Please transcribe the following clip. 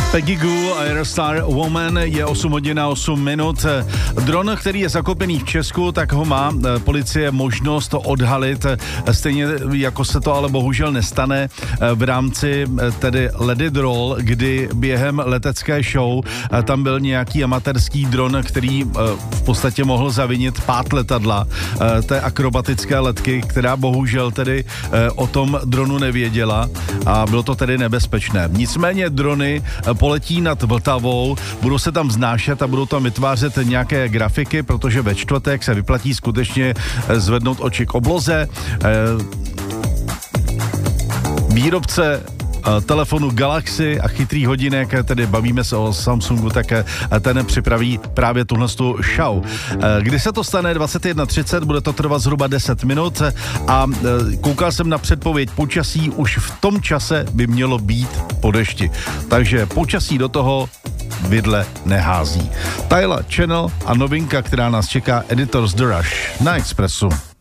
Peggy Gou, Aerostar Woman, je 8 hodin a 8 minut. Dron, který je zakopený v Česku, tak ho má policie možnost odhalit, stejně jako se to ale bohužel nestane v rámci tedy Let It Roll, kdy během letecké show tam byl nějaký amatérský dron, který v podstatě mohl zavinit pád letadla té akrobatické letky, která bohužel tedy o tom dronu nevěděla a bylo to tedy nebezpečné. Nicméně drony poletí nad Vltavou, budou se tam vznášet a budou tam vytvářet nějaké grafiky, protože ve čtvrtek se vyplatí skutečně zvednout oči k obloze. Výrobce telefonu Galaxy a chytrý hodinek, tedy bavíme se o Samsungu, tak ten připraví právě tuhle show. Kdy se to stane? 21:30, bude to trvat zhruba 10 minut a koukal jsem na předpověď počasí, už v tom čase by mělo být po dešti. Takže počasí do toho vidle nehází. Tyler Channel a novinka, která nás čeká, Editor's The Rush na Expressu.